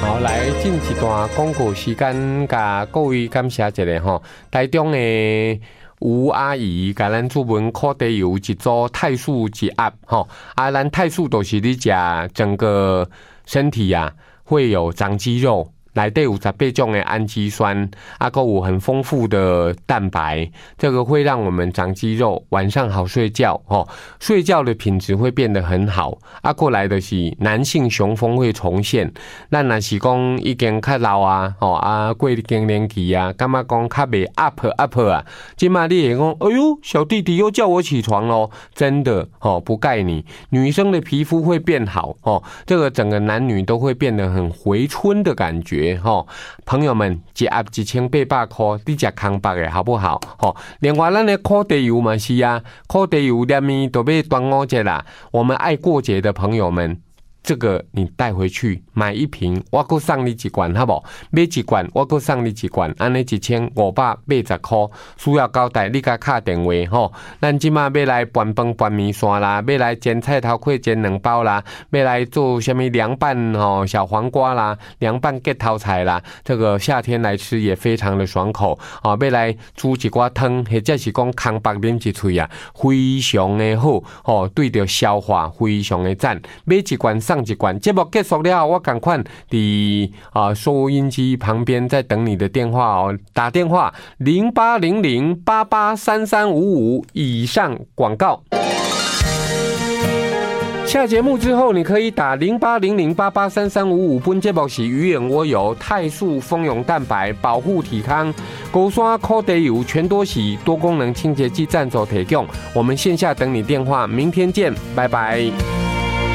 好，来进一段广告时间，甲各位感谢一下吼。台中的吴阿姨甲咱注文烤地油一组，泰素一盒吼。咱泰素都是你食整个身体啊会有长肌肉。内底有18种的氨基酸，还有很丰富的蛋白，这个会让我们长肌肉，晚上好睡觉哦。睡觉的品质会变得很好。过来的是男性雄风会重现。咱若是讲已经较老啊，过更年期啊，感觉讲较袂 up 啊。今嘛你会讲，哎呦，小弟弟又叫我起床咯，真的不盖你。女生的皮肤会变好这个整个男女都会变得很回春的感觉。朋友们，一盒1800块，你吃康巴的好不好？另外，咱的烤地油嘛是啊，烤地油连面都要端午节啦。我们爱过节的朋友们，这个你带回去买一瓶，我再送你一罐，好不好？买一罐，我再送你一罐，安尼1580块。需要交代，你甲打电话吼。咱即马要来拌饭、拌面线啦，要来煎菜头粿、煎2包啦，要来做什么凉拌小黄瓜啦，凉拌结头菜啦。这个夏天来吃也非常的爽口要来煮一锅汤，或者是讲空白啉一喙啊，非常的好对着消化非常的赞。买一罐送一罐。节目结束了，我赶快伫收音机旁边在等你的电话打电话0800883355以上广告。下节目之后，你可以打0800883355。本节目是鱼眼蜗油、泰素蜂蛹蛋白、保护体康、高山烤地油、全多喜多功能清洁剂赞助提供。我们线下等你电话，明天见，拜拜。